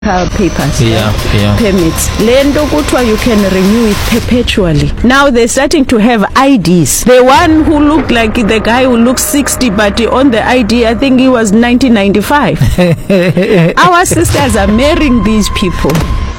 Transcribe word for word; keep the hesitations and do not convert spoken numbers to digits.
car papers, yeah, yeah. permits. Lendo kutwa you can renew it perpetually. Now they're starting to have I Ds. The one who looked like the guy who looks sixty, but on the I D, I think he was nineteen ninety-five. Our sisters are marrying these people.